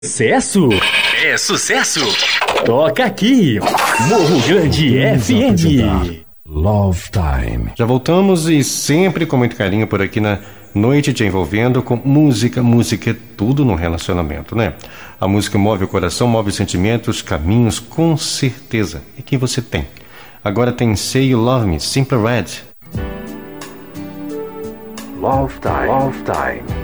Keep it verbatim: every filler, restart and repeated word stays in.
Sucesso? É sucesso! Toca aqui, Morro Grande F M. Love Time. Já voltamos e sempre com muito carinho por aqui na Noite Te Envolvendo com música. Música é tudo no relacionamento, né? A música move o coração, move os sentimentos, caminhos, com certeza. E quem você tem? Agora tem Say You Love Me, Simple Red. Love Time. Love Time.